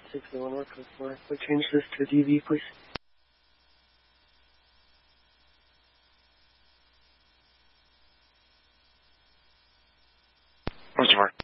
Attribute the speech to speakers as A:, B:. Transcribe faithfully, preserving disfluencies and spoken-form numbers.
A: six oh one code four. But change this to D V, please.
B: What's your